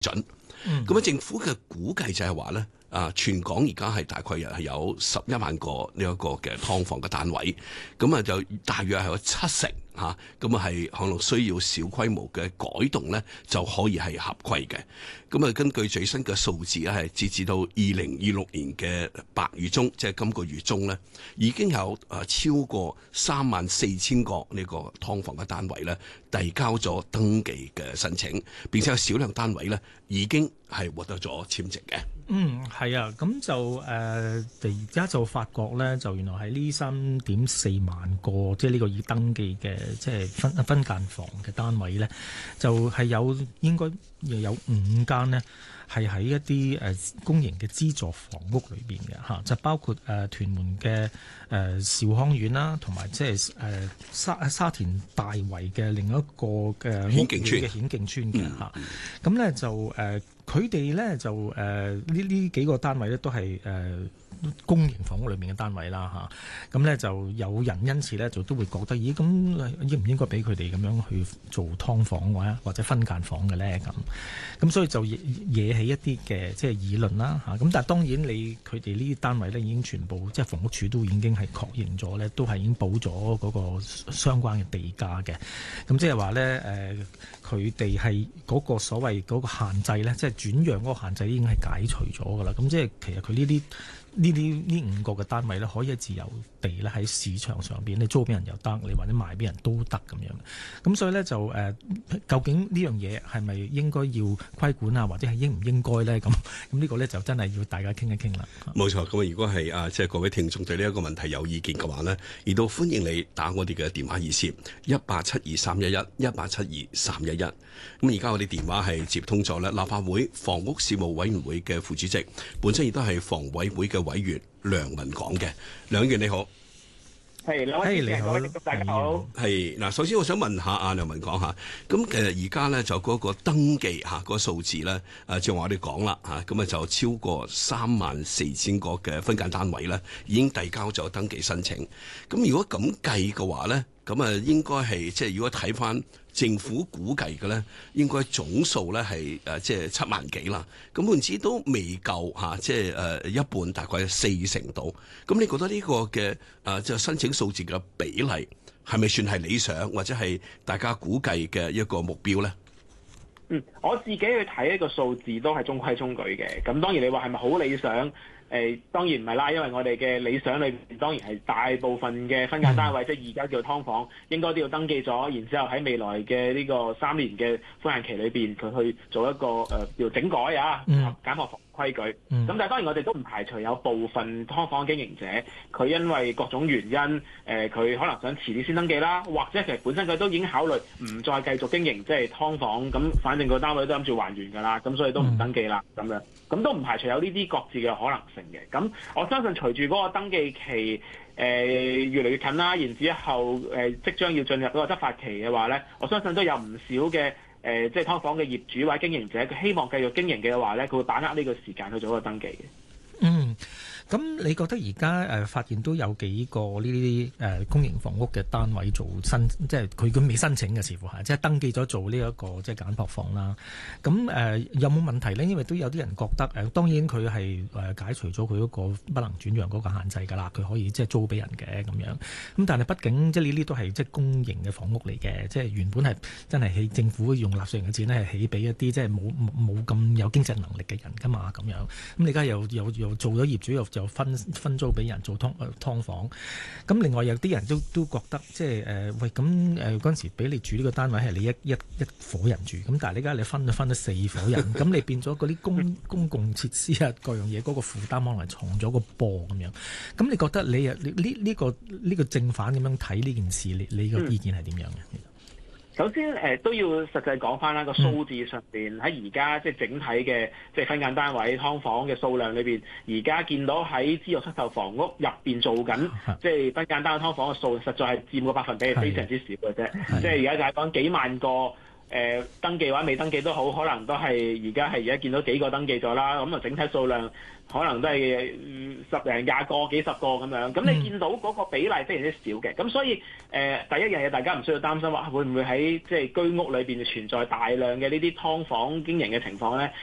準。咁政府嘅估計就係話咧，全港而家係大概係有11萬個呢一個嘅劏房嘅單位，咁就大約係有70%咁係可能需要小規模嘅改動咧，就可以係合規嘅。咁根據最新嘅數字咧，係截至到2026年嘅8月中，即係今個月中咧，已經有超過34,000個呢個劏房嘅單位咧，遞交咗登記嘅申請，並且有少量單位咧已經係獲得咗簽證嘅。 係啊，咁就而家就發覺咧，就原來係呢3.4萬個，即係呢個已登記嘅，即係分間房嘅單位咧，就係應該有5間呢，係喺一啲公營嘅資助房屋裏邊嘅嚇，就包括屯門嘅兆康苑啦，同埋即係沙田大圍嘅另一個嘅顯徑村嘅顯徑村嘅嚇，咁咧就佢哋咧就呢幾個單位咧都係公營房屋裏面嘅單位啦嚇，咁咧就有人因此咧就都會覺得，咦咁應唔應該俾佢哋咁樣去做劏房或者分間房嘅咧咁所以就惹起一啲嘅即係議論啦嚇，咁但係當然佢哋呢啲單位咧已經全部即係房屋署都已經係確認咗咧，都係已經補咗嗰個相關嘅地價嘅，咁即係話咧佢哋係嗰個所謂嗰個限制咧，即係轉讓嗰個限制已經係解除咗噶啦，咁即係其實佢呢5個嘅單位咧，可以自由地咧喺市場上邊，你租俾人又得，你或者賣俾人都得咁樣。咁所以咧就究竟呢樣嘢係咪應該要規管啊，或者係應唔應該咧？咁呢個咧就真係要大家傾一傾啦。冇錯，咁如果係即係各位聽眾對呢一個問題有意見嘅話呢，亦都歡迎你打我哋嘅電話熱線187231187231。咁而家我哋電話係接通咗咧，立法會房屋事務委員會嘅副主席，本身亦都係房委會嘅委員梁文廣嘅。梁議員你好。 兩位你好，大家好。 首先我想問下梁文廣嚇，咁其實而家咧就嗰個登記嗰個數字咧，正話我哋講啦嚇，咁就超過34,000個嘅分間單位咧，已經遞交咗登記申請。咁如果咁計嘅話咧，咁應該係即係如果睇翻政府估計嘅咧，應該總數咧係即係7萬幾啦。咁換之都未夠即係一半，大概40%度。咁你覺得呢個嘅即係申請數字嘅比例係咪算係理想，或者係大家估計嘅一個目標咧？ 我自己去睇呢個數字都係中規中矩嘅。咁當然你話係咪好理想？當然唔係啦，因為我哋嘅理想裏面當然係大部分嘅分間單位，即係而家叫劏房，應該都要登記咗，然之後喺未來嘅呢個3年嘅寬限期裏邊，佢去做一個叫整改簡化房規矩。咁但係當然我哋都唔排除有部分劏房經營者，佢因為各種原因，佢可能想遲啲先登記啦，或者其實本身佢都已經考慮唔再繼續經營即係劏房，咁反正個單位都諗住還原㗎啦，咁所以都唔登記啦咁樣。咁都唔排除有呢啲各自嘅可能性嘅。咁我相信隨住嗰個登記期越嚟越近啦，然之後即將要進入嗰個執法期嘅話咧，我相信都有唔少嘅即係劏房嘅業主或者經營者，佢希望繼續經營嘅話咧，佢會把握呢個時間去做一個登記嘅。 咁你覺得而家發現都有幾個呢啲公營房屋嘅單位做即係佢未申請嘅時候即係登記咗做呢一個即係簡樸房啦。咁有冇問題呢？因為都有啲人覺得當然佢係解除咗佢嗰個不能轉讓嗰個限制㗎啦，佢可以即係租俾人嘅咁樣。咁但係畢竟即係呢啲都係即係公營嘅房屋嚟嘅，即係原本係真係起政府用納稅人嘅錢咧係起俾一啲即係冇咁有經濟能力嘅人㗎嘛咁樣。咁你而家又做咗業主又分租俾人做劏房，咁另外有啲人都覺得即係喂咁嗰陣時俾你住呢個單位係你一夥人住，咁但係而家你分咗4夥人，咁你變咗嗰啲公共設施啊各樣嘢嗰個負擔可能係重咗個波咁樣，咁你覺得你呢個正反咁樣睇呢件事，你個意見係點樣嘅？ 首先都要實際講翻啦，個數字上邊喺而家即係整體嘅即係分間單位劏房嘅數量裏邊，而家見到喺資助出售房屋入邊做緊即係分間單位劏房嘅數，實在係佔個百分比係非常之少嘅啫。即係而家就係講幾萬個登記或者未登記都好，可能都係而家見到幾個登記咗啦，咁啊整體數量可能都係10零廿個、幾十個咁樣。咁你見到嗰個比例非常之少嘅，咁所以第一樣嘢大家唔需要擔心話會唔會喺即係居屋裏邊存在大量嘅呢啲劏房經營嘅情況咧？